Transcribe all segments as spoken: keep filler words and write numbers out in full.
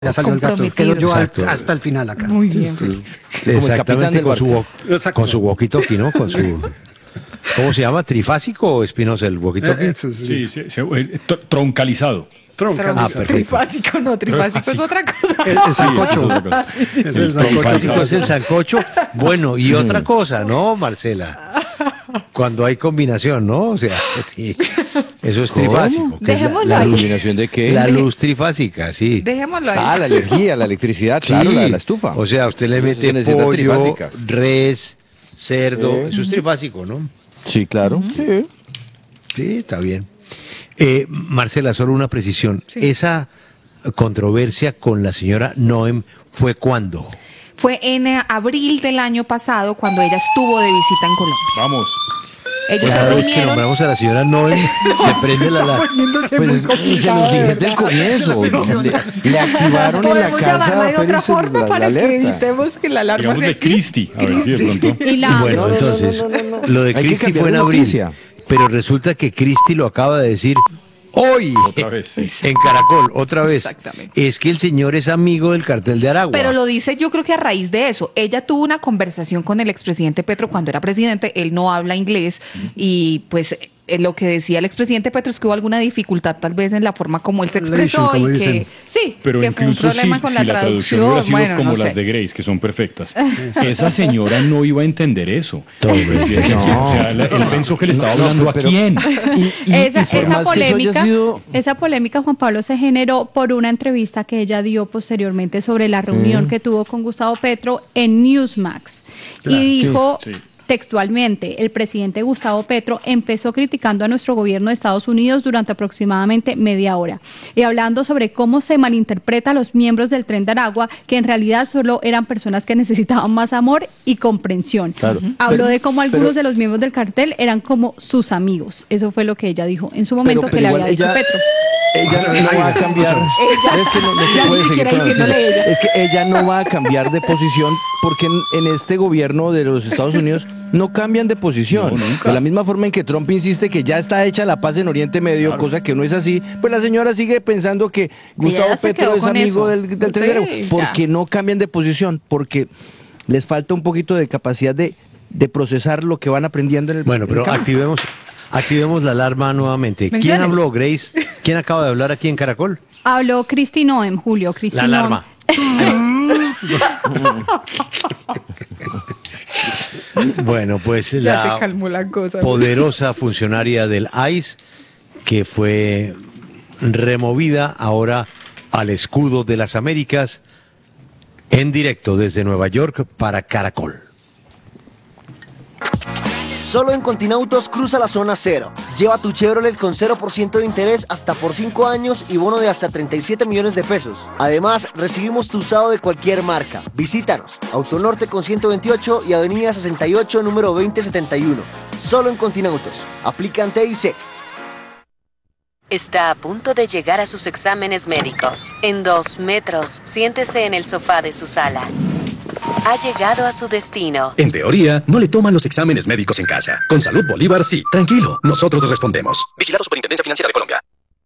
Ya salió el gato, quedo yo al, hasta el final acá. Muy bien, Félix. Sí, exactamente, con su, walk, con su walkie-talkie, ¿no? Con su, ¿cómo se llama? ¿Trifásico o Espinosa el walkie-talkie? Eh, sí, sí, sí, sí, troncalizado. Troncalizado. Ah, perfecto. Trifásico, no, trifásico es otra cosa. El, el sancocho. Sí, sí, sí, el, el trifásico es el sancocho. Bueno, y otra cosa, ¿no, Marcela? Cuando hay combinación, ¿no? O sea, sí, eso es trifásico. Dejémoslo ¿La ahí. iluminación de qué? La luz trifásica, sí. Dejémoslo ahí. Ah, la energía, la electricidad, Sí, claro, la de la estufa. O sea, usted le Eso mete se necesita pollo, trifásica. res, cerdo, Eh. eso es trifásico, ¿no? Sí, claro. Sí. Sí, está bien. Eh, Marcela, solo una precisión. Sí. Esa controversia con la señora Noem fue ¿cuándo? Fue en eh, abril del año pasado cuando ella estuvo de visita en Colombia. Vamos. Ellos se Cada vez que reunieron. nombramos a la señora Noem, se prende la alarma. Pues, y se los dije desde el comienzo. Le, le activaron en la Podemos casa llamarla de otra Félix, forma la, la para que alerta. evitemos que la alarma Digamos se de Cristi, a ver si de pronto. Y la Bueno, No, no, no, entonces, no, no, no, no. lo de Hay que Cristi cambiar fue en de abril, noticia. pero resulta que Cristi lo acaba de decir hoy Otra vez, sí. en Caracol, otra vez. Exactamente. Es que el señor es amigo del cartel de Aragua. Pero lo dice yo creo que a raíz de eso. Ella tuvo una conversación con el expresidente Petro cuando era presidente. Él no habla inglés y pues eh, lo que decía el expresidente Petro es que hubo alguna dificultad tal vez en la forma como él se expresó como y dicen. que sí, Pero que fue un incluso problema si, con si la la traducción traducción. hubiera sido Bueno, como no las sé. de Grace, que son perfectas, esa señora no iba a entender eso. Todo Sí, sí, sí, No. o sea, la- él pensó que le estaba No, hablando pero- a quién. Y, y- esa, y por esa más que eso haya polémica, sido- esa polémica, Juan Pablo, se generó por una entrevista que ella dio posteriormente sobre la reunión que tuvo con Gustavo Petro en Newsmax. Claro, y dijo sí. textualmente, el presidente Gustavo Petro empezó criticando a nuestro gobierno de Estados Unidos durante aproximadamente media hora y hablando sobre cómo se malinterpreta a los miembros del Tren de Aragua, que en realidad solo eran personas que necesitaban más amor y comprensión. Claro. Habló Pero- de cómo algunos pero- de los miembros del cartel eran como sus amigos. Eso fue lo que ella dijo en su momento pero que le igual había dicho ella- Petro. Ella no va a cambiar. Ella- es que no, no se ya puede ni seguir siquiera con la diciéndole noticia. ella. Es que ella no va a cambiar de posición porque en, en este gobierno de los Estados Unidos no cambian de posición. No, nunca. De la misma forma en que Trump insiste que ya está hecha la paz en Oriente Medio, Claro. cosa que no es así, pues la señora sigue pensando que Gustavo ya se Petro quedó es con amigo eso. del, del Sí, Tren de Aragua. ya. Porque no cambian de posición, porque les falta un poquito de capacidad de, de procesar lo que van aprendiendo en el Bueno, en el pero campo. activemos, activemos la alarma nuevamente. ¿Quién Menciónelo. habló, Grace? ¿Quién acaba de hablar aquí en Caracol? Habló Cristi Noem, Julio. Cristi La Noem. alarma. Bueno, pues Ya la se calmó la cosa. poderosa funcionaria del I C E que fue removida ahora al escudo de las Américas en directo desde Nueva York para Caracol. Solo en Continautos cruza la zona cero. Lleva tu Chevrolet con cero por ciento de interés hasta por cinco años y bono de hasta treinta y siete millones de pesos. Además, recibimos tu usado de cualquier marca. Visítanos. Autonorte con ciento veintiocho y Avenida sesenta y ocho, número veinte setenta y uno. Solo en Continautos. Aplican T I C. Está a punto de llegar a sus exámenes médicos. En dos metros, siéntese en el sofá de su sala. Ha llegado a su destino. En teoría, no le toman los exámenes médicos en casa. Con Salud Bolívar, sí. Tranquilo, nosotros respondemos. Vigilado Superintendencia Financiera de Colombia.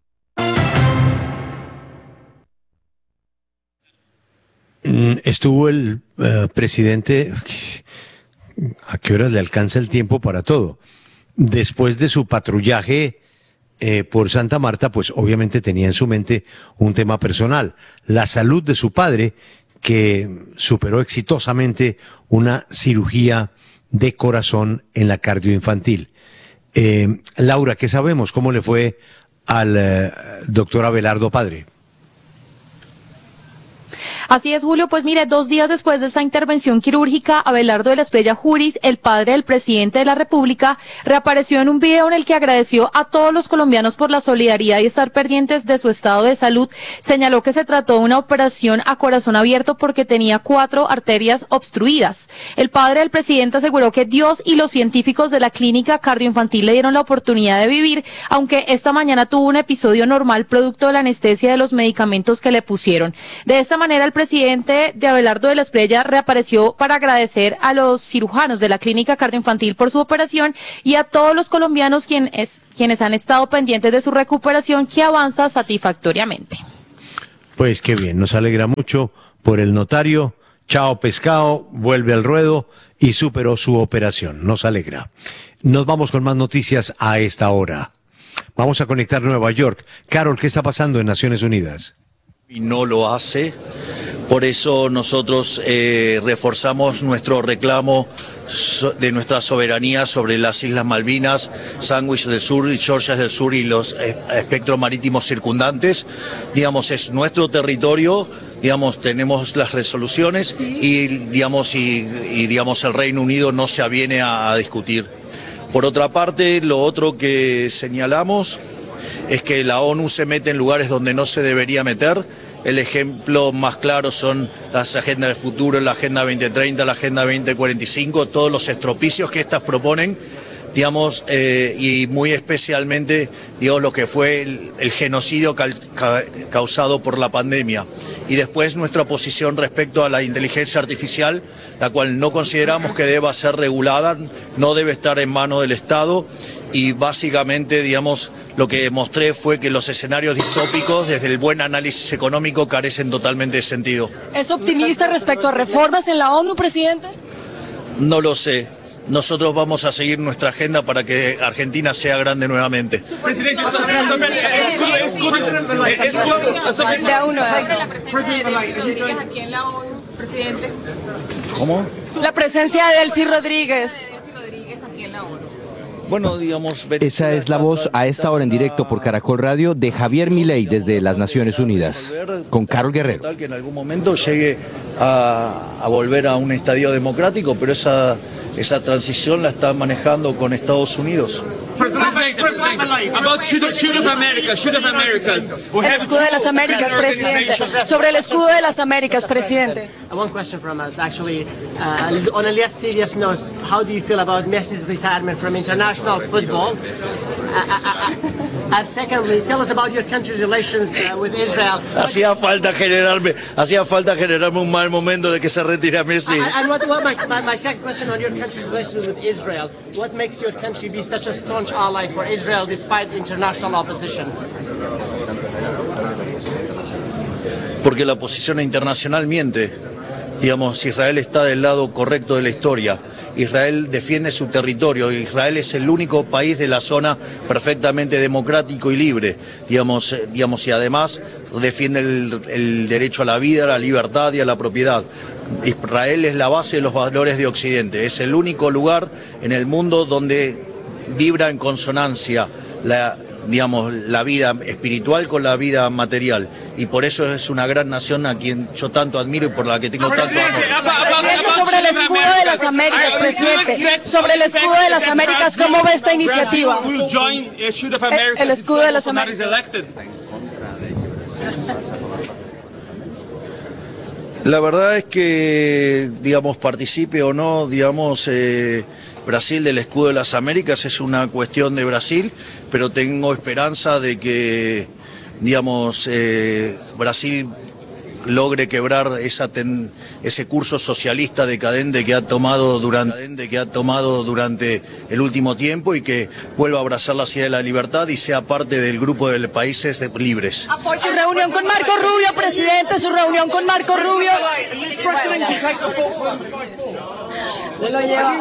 Mm, Estuvo el eh, presidente, ¿a qué horas le alcanza el tiempo para todo? Después de su patrullaje eh, por Santa Marta, pues obviamente tenía en su mente un tema personal, la salud de su padre, que superó exitosamente una cirugía de corazón en la cardioinfantil. Eh, Laura, ¿qué sabemos? ¿Cómo le fue al eh, doctor Abelardo padre? Así es, Julio. Pues mire, dos días después de esta intervención quirúrgica, Abelardo de la Espriella Juris, el padre del presidente de la República, reapareció en un video en el que agradeció a todos los colombianos por la solidaridad y estar pendientes de su estado de salud. Señaló que se trató de una operación a corazón abierto porque tenía cuatro arterias obstruidas. El padre del presidente aseguró que Dios y los científicos de la clínica cardioinfantil le dieron la oportunidad de vivir, aunque esta mañana tuvo un episodio normal producto de la anestesia de los medicamentos que le pusieron. De esta manera, el presidente de Abelardo de la Espriella reapareció para agradecer a los cirujanos de la clínica cardioinfantil por su operación y a todos los colombianos quienes, quienes han estado pendientes de su recuperación, que avanza satisfactoriamente. Pues qué bien, nos alegra mucho por el notario. Chao Pescado, vuelve al ruedo y superó su operación. Nos alegra. Nos vamos con más noticias a esta hora. Vamos a conectar Nueva York. Carol, ¿qué está pasando en Naciones Unidas? Y no lo hace. Por eso nosotros eh, reforzamos nuestro reclamo so de nuestra soberanía sobre las Islas Malvinas, Sandwich del Sur y Georgias del Sur y los eh, espectros marítimos circundantes. Digamos, es nuestro territorio, digamos, tenemos las resoluciones ¿Sí? y, digamos, y, y digamos, el Reino Unido no se aviene a, a discutir. Por otra parte, lo otro que señalamos es que la ONU se mete en lugares donde no se debería meter. El ejemplo más claro son las agendas del futuro, la Agenda veinte treinta, la Agenda veinte cuarenta y cinco, todos los estropicios que estas proponen, digamos, eh, y muy especialmente, digamos, lo que fue el, el genocidio ca ca causado por la pandemia. Y después nuestra posición respecto a la inteligencia artificial, la cual no consideramos que deba ser regulada, no debe estar en manos del Estado. Y básicamente, digamos, lo que mostré fue que los escenarios distópicos, desde el buen análisis económico, carecen totalmente de sentido. ¿Es optimista respecto a reformas en la ONU, presidente? No lo sé. Nosotros vamos a seguir nuestra agenda para que Argentina sea grande nuevamente. Presidente, ¿Cómo? La presencia de Delcy Rodríguez. Bueno, digamos, esa es la voz a esta hora en directo por Caracol Radio de Javier Milei desde las Naciones Unidas, con Carol Guerrero. Tal que en algún momento llegue a, a volver a un estadio democrático, pero esa, esa transición la está manejando con Estados Unidos. El escudo de las Américas, presidente. Sobre el escudo de las Américas, presidente. One question from us, actually. Uh, on a less serious note, how do you feel about Messi's retirement from international football? Uh, uh, uh, and secondly, tell us about your country's relations uh, with Israel. Hacía falta generarme, hacía falta generarme un mal momento de que se retire Messi. Uh, and what, what my, my, my second question on your country's relations with Israel? What makes your country be such a staunch ally for Israel despite international opposition? Porque la posición internacional miente. Digamos, Israel está del lado correcto de la historia. Israel defiende su territorio. Israel es el único país de la zona perfectamente democrático y libre. Digamos, digamos y además defiende el, el derecho a la vida, a la libertad y a la propiedad. Israel es la base de los valores de Occidente. Es el único lugar en el mundo donde vibra en consonancia la digamos, la vida espiritual con la vida material. Y por eso es una gran nación a quien yo tanto admiro y por la que tengo tanto amor. Sobre el escudo de las Américas, presidente. Sobre el escudo de las Américas, ¿cómo ve esta iniciativa? El, el escudo de las Américas. La verdad es que, digamos, participe o no, digamos, eh, Brasil del escudo de las Américas es una cuestión de Brasil, pero tengo esperanza de que, digamos, eh, Brasil logre quebrar esa ten, ese curso socialista decadente que ha tomado durante que ha tomado durante el último tiempo y que vuelva a abrazar la idea de la libertad y sea parte del grupo de países de, libres. Su reunión con Marco Rubio, presidente, su reunión con Marco Rubio. Se lo lleva.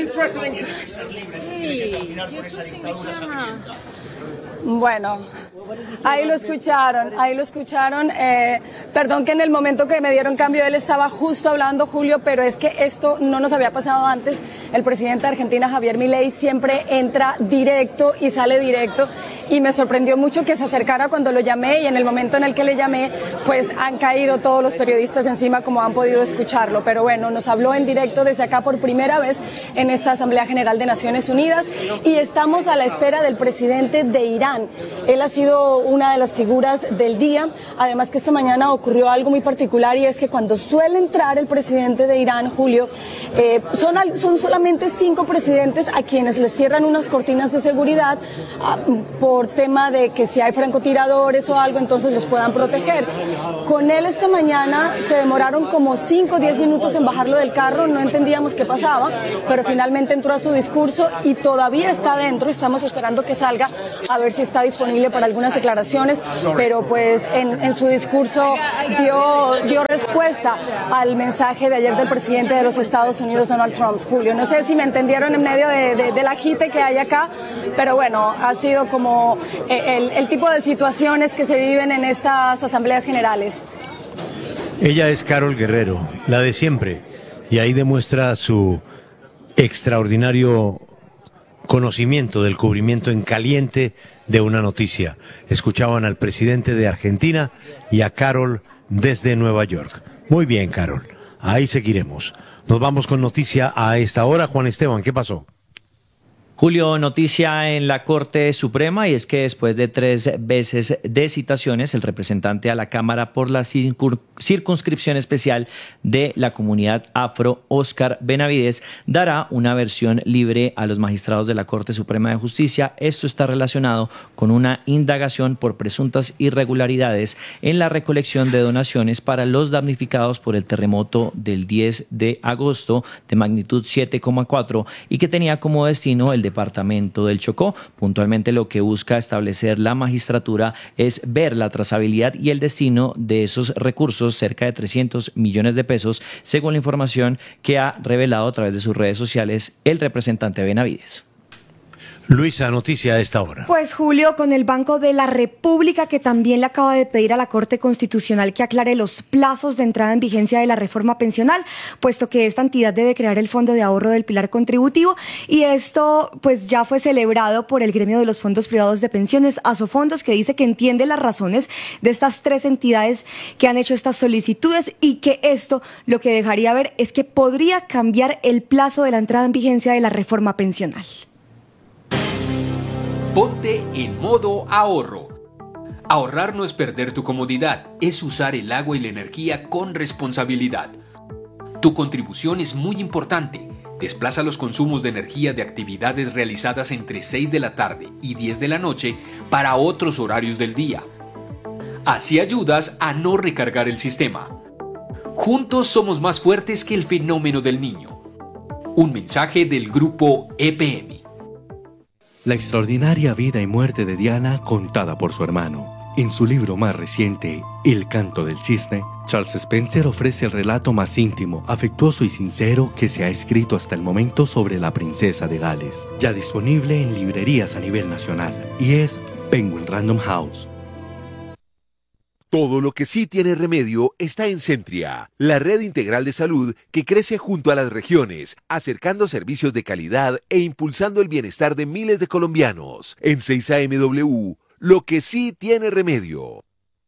Bueno, ahí lo escucharon, ahí lo escucharon. Eh, perdón que en el momento que me dieron cambio él estaba justo hablando, Julio, pero es que esto no nos había pasado antes. El presidente de Argentina, Javier Milei, siempre entra directo y sale directo. Y me sorprendió mucho que se acercara cuando lo llamé y en el momento en el que le llamé, pues han caído todos los periodistas encima como han podido escucharlo. Pero bueno, nos habló en directo desde acá por primera vez en esta Asamblea General de Naciones Unidas y estamos a la espera del presidente de Irán. Él ha sido una de las figuras del día, además que esta mañana ocurrió algo muy particular y es que cuando suele entrar el presidente de Irán, Julio, eh, son, son solamente cinco presidentes a quienes les cierran unas cortinas de seguridad uh, por por tema de que si hay francotiradores o algo, entonces los puedan proteger. Con él esta mañana se demoraron como cinco o diez minutos en bajarlo del carro, no entendíamos qué pasaba, pero finalmente entró a su discurso y todavía está dentro. Estamos esperando que salga a ver si está disponible para algunas declaraciones, pero pues en, en su discurso dio, dio respuesta al mensaje de ayer del presidente de los Estados Unidos, Donald Trump. Julio, no sé si me entendieron en medio de, de, del agite que hay acá, pero bueno, ha sido como el, el tipo de situaciones que se viven en estas asambleas generales. Ella es Carol Guerrero, la de siempre, y ahí demuestra su extraordinario conocimiento del cubrimiento en caliente de una noticia. Escuchaban al presidente de Argentina y a Carol desde Nueva York. Muy bien, Carol, ahí seguiremos. Nos vamos con noticia a esta hora. Juan Esteban, ¿qué pasó? Julio, noticia en la Corte Suprema, y es que después de tres veces de citaciones, el representante a la Cámara por la circunscripción especial de la comunidad afro, Óscar Benavides, dará una versión libre a los magistrados de la Corte Suprema de Justicia. Esto está relacionado con una indagación por presuntas irregularidades en la recolección de donaciones para los damnificados por el terremoto del diez de agosto de magnitud siete coma cuatro y que tenía como destino el departamento del Chocó. Puntualmente, lo que busca establecer la magistratura es ver la trazabilidad y el destino de esos recursos, cerca de trescientos millones de pesos, según la información que ha revelado a través de sus redes sociales el representante Benavides. Luisa, noticia a esta hora. Pues Julio, con el Banco de la República, que también le acaba de pedir a la Corte Constitucional que aclare los plazos de entrada en vigencia de la reforma pensional, puesto que esta entidad debe crear el Fondo de Ahorro del Pilar Contributivo, y esto pues ya fue celebrado por el gremio de los fondos privados de pensiones, Asofondos, que dice que entiende las razones de estas tres entidades que han hecho estas solicitudes y que esto lo que dejaría ver es que podría cambiar el plazo de la entrada en vigencia de la reforma pensional. Ponte en modo ahorro. Ahorrar no es perder tu comodidad, es usar el agua y la energía con responsabilidad. Tu contribución es muy importante. Desplaza los consumos de energía de actividades realizadas entre seis de la tarde y diez de la noche para otros horarios del día. Así ayudas a no recargar el sistema. Juntos somos más fuertes que el fenómeno del niño. Un mensaje del grupo E P M. La extraordinaria vida y muerte de Diana contada por su hermano. En su libro más reciente, El canto del cisne, Charles Spencer ofrece el relato más íntimo, afectuoso y sincero que se ha escrito hasta el momento sobre la princesa de Gales, ya disponible en librerías a nivel nacional, y es Penguin Random House. Todo lo que sí tiene remedio está en Centria, la red integral de salud que crece junto a las regiones, acercando servicios de calidad e impulsando el bienestar de miles de colombianos. En seis A M W, lo que sí tiene remedio.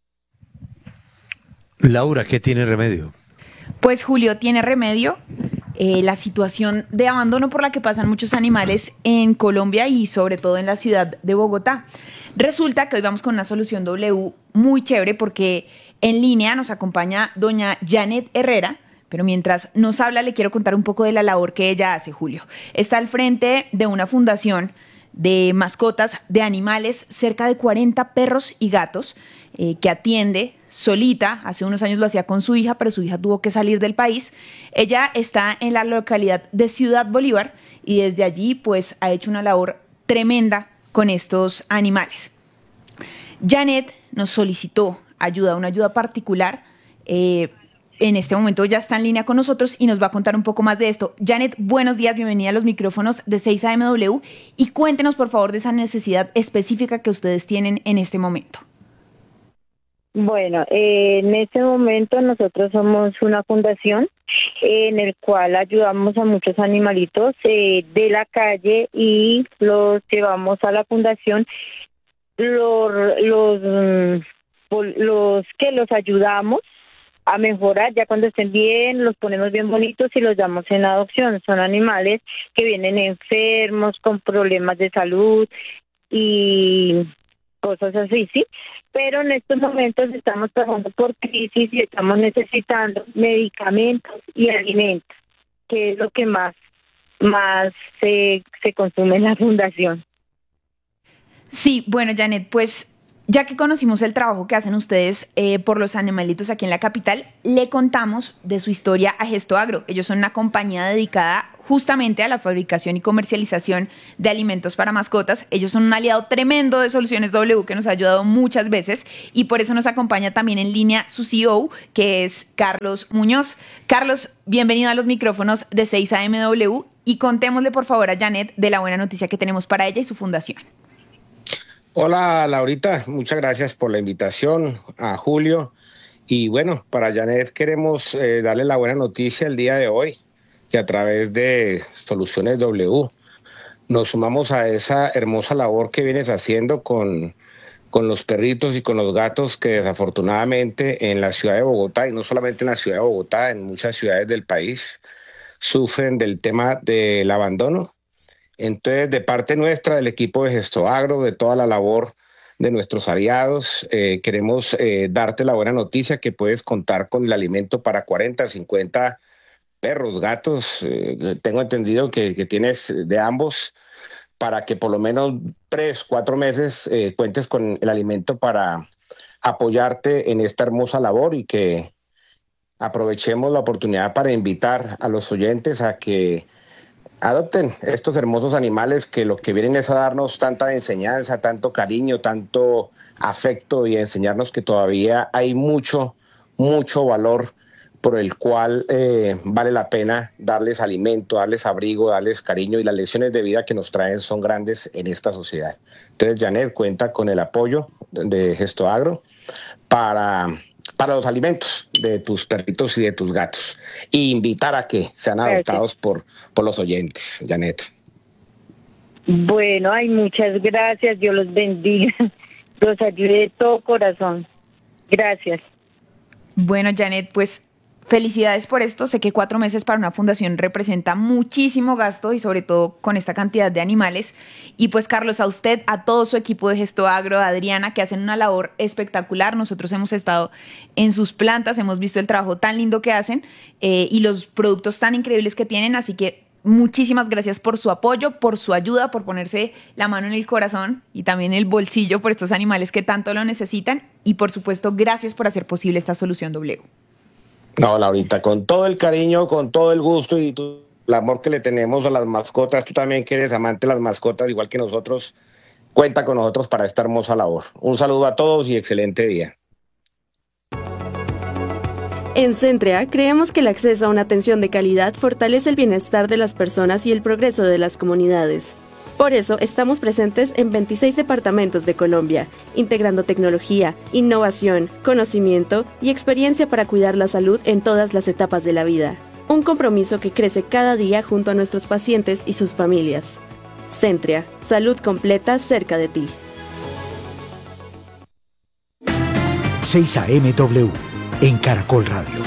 Laura, ¿qué tiene remedio? Pues Julio, tiene remedio eh, la situación de abandono por la que pasan muchos animales en Colombia y sobre todo en la ciudad de Bogotá. Resulta que hoy vamos con una solución W muy chévere porque en línea nos acompaña doña Janet Herrera, pero mientras nos habla le quiero contar un poco de la labor que ella hace, Julio. Está al frente de una fundación de mascotas de animales, cerca de cuarenta perros y gatos, eh, que atiende solita. Hace unos años lo hacía con su hija, pero su hija tuvo que salir del país. Ella está en la localidad de Ciudad Bolívar y desde allí pues ha hecho una labor tremenda con estos animales. Janet nos solicitó ayuda, una ayuda particular. Eh, en este momento ya está en línea con nosotros y nos va a contar un poco más de esto. Janet, buenos días, bienvenida a los micrófonos de seis A M W y cuéntenos por favor de esa necesidad específica que ustedes tienen en este momento. Bueno, eh, en este momento nosotros somos una fundación en el cual ayudamos a muchos animalitos eh, de la calle y los llevamos a la fundación, los, los, los que los ayudamos a mejorar, ya cuando estén bien, los ponemos bien bonitos y los damos en adopción. Son animales que vienen enfermos, con problemas de salud y cosas así, ¿sí? Pero en estos momentos estamos pasando por crisis y estamos necesitando medicamentos y alimentos, que es lo que más, más se, se consume en la fundación. Sí, bueno, Janet, pues ya que conocimos el trabajo que hacen ustedes eh, por los animalitos aquí en la capital, le contamos de su historia a Gesto Agro. Ellos son una compañía dedicada justamente a la fabricación y comercialización de alimentos para mascotas. Ellos son un aliado tremendo de Soluciones W que nos ha ayudado muchas veces y por eso nos acompaña también en línea su C E O, que es Carlos Muñoz. Carlos, bienvenido a los micrófonos de seis A M W y contémosle por favor a Janet de la buena noticia que tenemos para ella y su fundación. Hola Laurita, muchas gracias por la invitación, a Julio. Y bueno, para Janet queremos eh, darle la buena noticia el día de hoy, que a través de Soluciones W nos sumamos a esa hermosa labor que vienes haciendo con, con los perritos y con los gatos que desafortunadamente en la ciudad de Bogotá, y no solamente en la ciudad de Bogotá, en muchas ciudades del país, sufren del tema del abandono. Entonces, de parte nuestra, del equipo de Gesto Agro, de toda la labor de nuestros aliados, eh, queremos eh, darte la buena noticia que puedes contar con el alimento para cuarenta, cincuenta perros, gatos. Eh, tengo entendido que, que tienes de ambos, para que por lo menos tres, cuatro meses eh, cuentes con el alimento para apoyarte en esta hermosa labor y que aprovechemos la oportunidad para invitar a los oyentes a que adopten estos hermosos animales que lo que vienen es a darnos tanta enseñanza, tanto cariño, tanto afecto y enseñarnos que todavía hay mucho, mucho valor por el cual eh, vale la pena darles alimento, darles abrigo, darles cariño y las lecciones de vida que nos traen son grandes en esta sociedad. Entonces, Janet cuenta con el apoyo de Gesto Agro para... para los alimentos de tus perritos y de tus gatos. Y invitar a que sean adoptados por, por los oyentes, Janet. Bueno, ay, muchas gracias. Dios los bendiga. Los ayude de todo corazón. Gracias. Bueno, Janet, pues felicidades por esto. Sé que cuatro meses para una fundación representa muchísimo gasto y sobre todo con esta cantidad de animales. Y pues, Carlos, a usted, a todo su equipo de Gesto Agro, a Adriana, que hacen una labor espectacular. Nosotros hemos estado en sus plantas, hemos visto el trabajo tan lindo que hacen eh, y los productos tan increíbles que tienen. Así que muchísimas gracias por su apoyo, por su ayuda, por ponerse la mano en el corazón y también el bolsillo por estos animales que tanto lo necesitan. Y por supuesto, gracias por hacer posible esta Solución W. No, Laurita, con todo el cariño, con todo el gusto y tu, el amor que le tenemos a las mascotas, tú también que eres amante de las mascotas, igual que nosotros, cuenta con nosotros para esta hermosa labor. Un saludo a todos y excelente día. En Centrea creemos que el acceso a una atención de calidad fortalece el bienestar de las personas y el progreso de las comunidades. Por eso estamos presentes en veintiséis departamentos de Colombia, integrando tecnología, innovación, conocimiento y experiencia para cuidar la salud en todas las etapas de la vida. Un compromiso que crece cada día junto a nuestros pacientes y sus familias. Centrea, salud completa cerca de ti. seis A M W en Caracol Radio.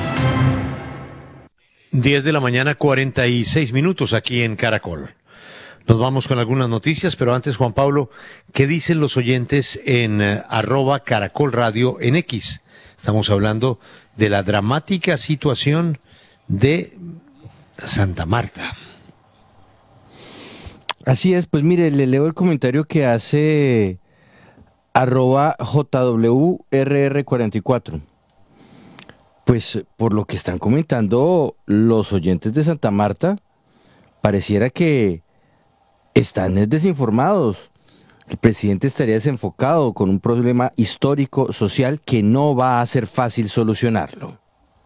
diez de la mañana, cuarenta y seis minutos aquí en Caracol. Nos vamos con algunas noticias, pero antes, Juan Pablo, ¿qué dicen los oyentes en eh, arroba Caracol Radio en X? Estamos hablando de la dramática situación de Santa Marta. Así es, pues mire, le leo el comentario que hace arroba J W R R cuarenta y cuatro. Pues por lo que están comentando los oyentes de Santa Marta, pareciera que están desinformados. El presidente estaría desenfocado con un problema histórico, social, que no va a ser fácil solucionarlo.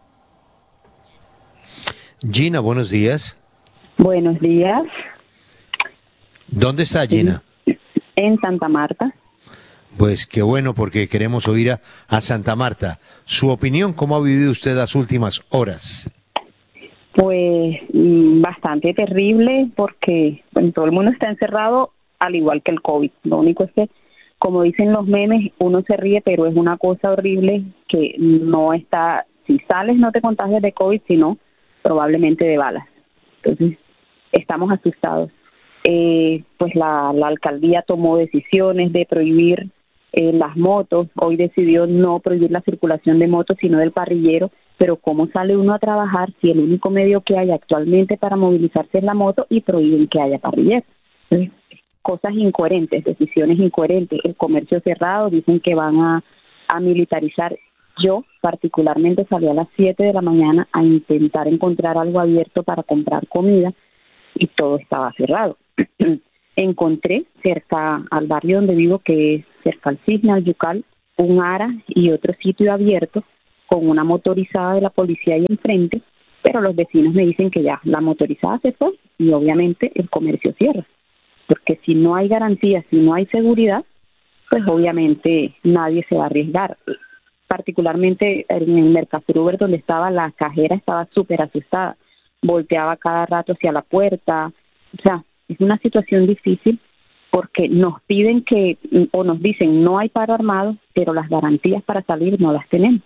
Gina, buenos días. Buenos días. ¿Dónde está Gina? En Santa Marta. Pues qué bueno, porque queremos oír a, a Santa Marta. Su opinión, ¿cómo ha vivido usted las últimas horas? Pues bastante terrible porque bueno, todo el mundo está encerrado al igual que el COVID. Lo único es que, como dicen los memes, uno se ríe, pero es una cosa horrible que no está, si sales no te contagias de COVID, sino probablemente de balas. Entonces, estamos asustados. Eh, pues la, la alcaldía tomó decisiones de prohibir eh, las motos. Hoy decidió no prohibir la circulación de motos, sino del parrillero. Pero ¿cómo sale uno a trabajar si el único medio que hay actualmente para movilizarse es la moto y prohíben que haya parrilleros? Entonces, cosas incoherentes, decisiones incoherentes. El comercio cerrado, dicen que van a, a militarizar. Yo particularmente salí a las siete de la mañana a intentar encontrar algo abierto para comprar comida y todo estaba cerrado. Encontré cerca al barrio donde vivo, que es cerca al Cisne, al Yucal, un ARA y otro sitio abierto con una motorizada de la policía ahí enfrente, pero los vecinos me dicen que ya la motorizada se fue y obviamente el comercio cierra, porque si no hay garantía, si no hay seguridad, pues obviamente nadie se va a arriesgar. Particularmente en el Mercasur Uber donde estaba, la cajera estaba súper asustada, volteaba cada rato hacia la puerta. O sea, es una situación difícil porque nos piden que, o nos dicen no hay paro armado, pero las garantías para salir no las tenemos.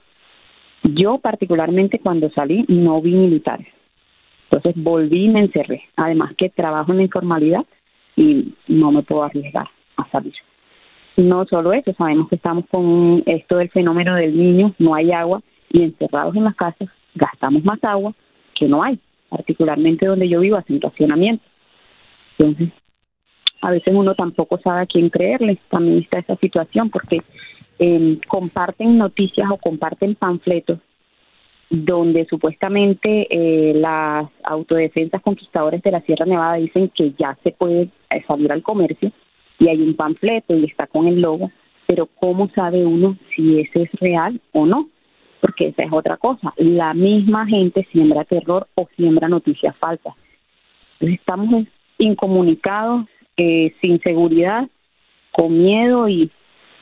Yo particularmente cuando salí no vi militares, entonces volví y me encerré. Además que trabajo en la informalidad y no me puedo arriesgar a salir. No solo eso, sabemos que estamos con esto del fenómeno del niño, no hay agua y encerrados en las casas gastamos más agua que no hay, particularmente donde yo vivo, hacen racionamiento. Entonces, a veces uno tampoco sabe a quién creerle, también está esa situación porque eh, comparten noticias o comparten panfletos donde supuestamente eh, las autodefensas conquistadores de la Sierra Nevada dicen que ya se puede eh, salir al comercio y hay un panfleto y está con el logo, pero ¿cómo sabe uno si ese es real o no? Porque esa es otra cosa, la misma gente siembra terror o siembra noticias falsas. Entonces estamos incomunicados, eh, sin seguridad, con miedo y,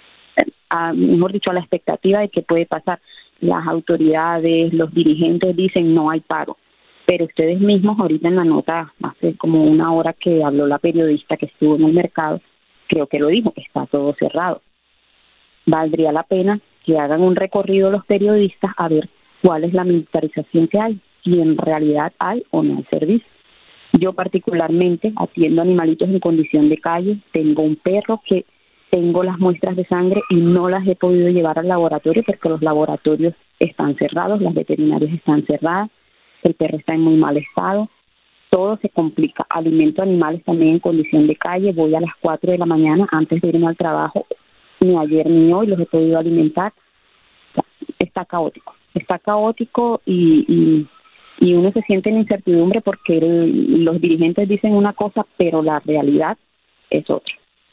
a, mejor dicho, a la expectativa de que puede pasar. Las autoridades, los dirigentes dicen no hay paro, pero ustedes mismos ahorita en la nota, hace como una hora que habló la periodista que estuvo en el mercado, creo que lo dijo, está todo cerrado. Valdría la pena que hagan un recorrido los periodistas a ver cuál es la militarización que hay, si en realidad hay o no hay servicio. Yo particularmente atiendo animalitos en condición de calle, tengo un perro que tengo las muestras de sangre y no las he podido llevar al laboratorio porque los laboratorios están cerrados, las veterinarias están cerradas, el perro está en muy mal estado, todo se complica. Alimento animales también en condición de calle, voy a las cuatro de la mañana antes de irme al trabajo, ni ayer ni hoy los he podido alimentar. Está caótico, está caótico y, y, y uno se siente en incertidumbre porque el, los dirigentes dicen una cosa, pero la realidad es otra.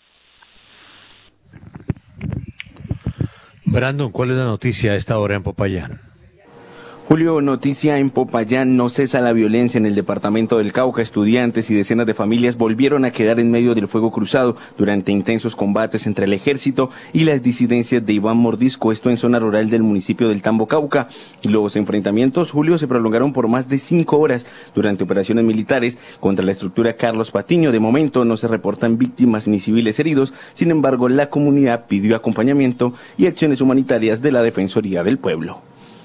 Brandon, ¿cuál es la noticia a esta hora en Popayán? Julio, noticia en Popayán, no cesa la violencia en el departamento del Cauca. Estudiantes y decenas de familias volvieron a quedar en medio del fuego cruzado durante intensos combates entre el ejército y las disidencias de Iván Mordisco, esto en zona rural del municipio del Tambo, Cauca. Los enfrentamientos, Julio, se prolongaron por más de cinco horas durante operaciones militares contra la estructura Carlos Patiño. De momento no se reportan víctimas ni civiles heridos, sin embargo la comunidad pidió acompañamiento y acciones humanitarias de la Defensoría del Pueblo.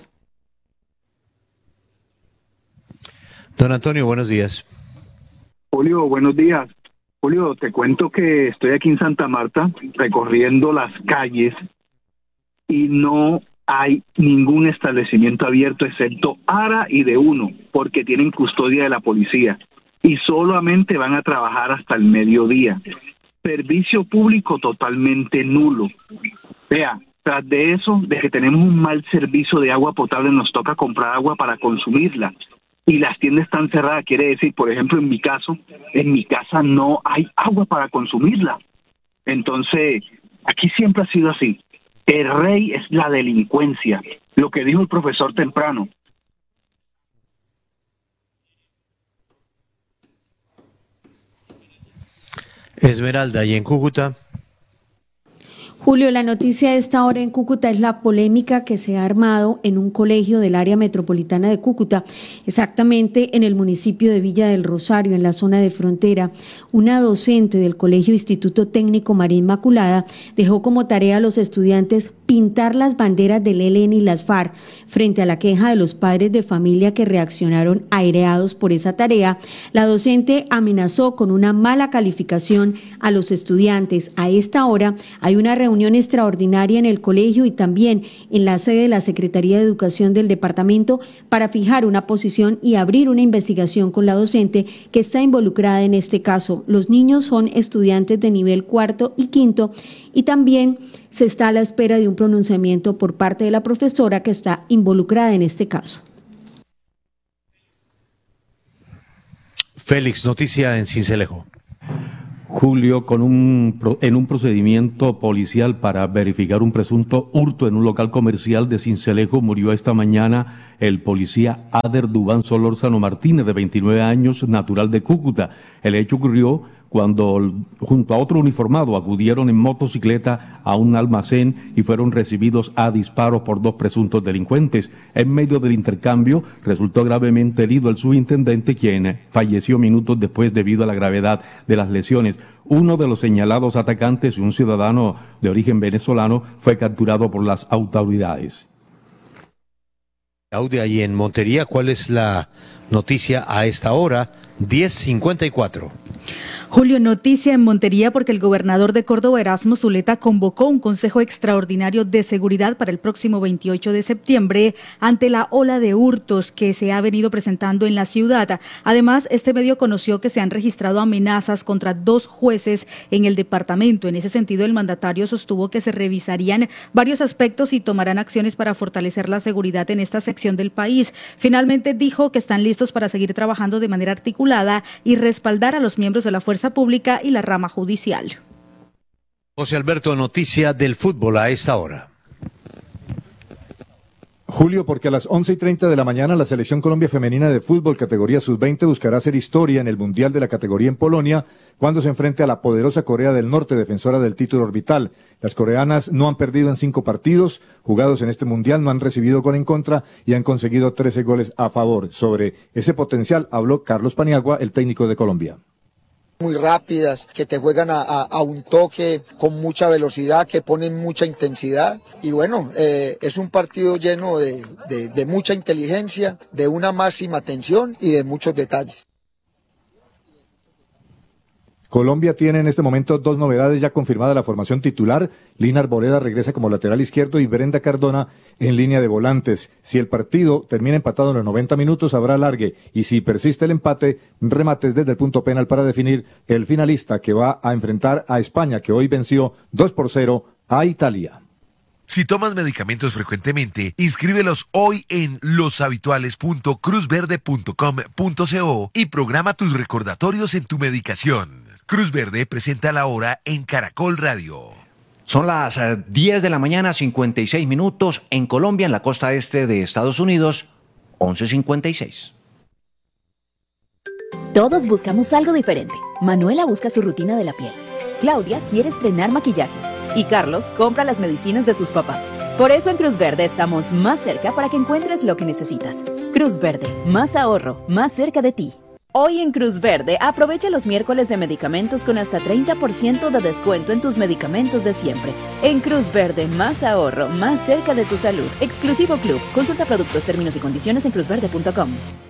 Don Antonio, buenos días. Julio, buenos días. Julio, te cuento que estoy aquí en Santa Marta recorriendo las calles y no hay ningún establecimiento abierto excepto ARA y de uno, porque tienen custodia de la policía y solamente van a trabajar hasta el mediodía. Servicio público totalmente nulo. Vea, tras de eso, de que tenemos un mal servicio de agua potable, nos toca comprar agua para consumirla. Y las tiendas están cerradas, quiere decir, por ejemplo, en mi caso, en mi casa no hay agua para consumirla. Entonces, aquí siempre ha sido así. El rey es la delincuencia, lo que dijo el profesor temprano. Esmeralda, ¿y en Cúcuta? Julio, la noticia de esta hora en Cúcuta es la polémica que se ha armado en un colegio del área metropolitana de Cúcuta, exactamente en el municipio de Villa del Rosario, en la zona de frontera. Una docente del Colegio Instituto Técnico María Inmaculada dejó como tarea a los estudiantes pintar las banderas del E L N y las FARC. Frente a la queja de los padres de familia que reaccionaron aireados por esa tarea, la docente amenazó con una mala calificación a los estudiantes. A esta hora hay una reunión extraordinaria en el colegio y también en la sede de la Secretaría de Educación del departamento para fijar una posición y abrir una investigación con la docente que está involucrada en este caso. Los niños son estudiantes de nivel cuarto y quinto y también se está a la espera de un pronunciamiento por parte de la profesora que está involucrada en este caso. Félix, noticia en Sincelejo. Julio, con un, en un procedimiento policial para verificar un presunto hurto en un local comercial de Sincelejo, murió esta mañana el policía Ader Dubán Solórzano Martínez, de veintinueve años, natural de Cúcuta. El hecho ocurrió cuando junto a otro uniformado acudieron en motocicleta a un almacén y fueron recibidos a disparos por dos presuntos delincuentes. En medio del intercambio resultó gravemente herido el subintendente, quien falleció minutos después debido a la gravedad de las lesiones. Uno de los señalados atacantes, un ciudadano de origen venezolano, fue capturado por las autoridades. Claudia, y en Montería, ¿cuál es la noticia a esta hora? diez cincuenta y cuatro. Julio, noticia en Montería porque el gobernador de Córdoba, Erasmo Zuleta, convocó un consejo extraordinario de seguridad para el próximo veintiocho de septiembre ante la ola de hurtos que se ha venido presentando en la ciudad. Además, este medio conoció que se han registrado amenazas contra dos jueces en el departamento. En ese sentido, el mandatario sostuvo que se revisarían varios aspectos y tomarán acciones para fortalecer la seguridad en esta sección del país. Finalmente, dijo que están listos para seguir trabajando de manera articulada y respaldar a los miembros de la fuerza pública y la rama judicial. José Alberto, noticia del fútbol a esta hora. Julio, porque a las once y treinta de la mañana la Selección Colombia Femenina de Fútbol categoría sub veinte buscará hacer historia en el Mundial de la categoría en Polonia cuando se enfrente a la poderosa Corea del Norte, defensora del título orbital. Las coreanas no han perdido en cinco partidos jugados en este Mundial, no han recibido gol en contra y han conseguido trece goles a favor. Sobre ese potencial habló Carlos Paniagua, el técnico de Colombia. Muy rápidas, que te juegan a, a, a un toque con mucha velocidad, que ponen mucha intensidad y bueno, eh, es un partido lleno de, de, de mucha inteligencia, de una máxima atención y de muchos detalles. Colombia tiene en este momento dos novedades ya confirmada la formación titular. Lina Arboleda regresa como lateral izquierdo y Brenda Cardona en línea de volantes. Si el partido termina empatado en los noventa minutos, habrá alargue. Y si persiste el empate, remates desde el punto penal para definir el finalista que va a enfrentar a España, que hoy venció dos por cero a Italia. Si tomas medicamentos frecuentemente, inscríbelos hoy en loshabituales punto cruz verde punto com punto co y programa tus recordatorios en tu medicación. Cruz Verde presenta la hora en Caracol Radio. Son las diez de la mañana, cincuenta y seis minutos. En Colombia, en la costa este de Estados Unidos, once cincuenta y seis. Todos buscamos algo diferente. Manuela busca su rutina de la piel. Claudia quiere estrenar maquillaje. Y Carlos compra las medicinas de sus papás. Por eso en Cruz Verde estamos más cerca para que encuentres lo que necesitas. Cruz Verde, más ahorro, más cerca de ti. Hoy en Cruz Verde, aprovecha los miércoles de medicamentos con hasta treinta por ciento de descuento en tus medicamentos de siempre. En Cruz Verde, más ahorro, más cerca de tu salud. Exclusivo Club. Consulta productos, términos y condiciones en cruz verde punto com.